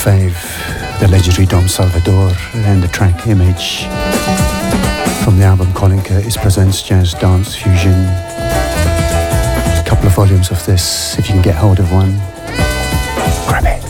1985, the legendary Dom Salvador and the track Image from the album Colin Curtis Presents Jazz Dance Fusion. A couple of volumes of this, if you can get hold of one, grab it.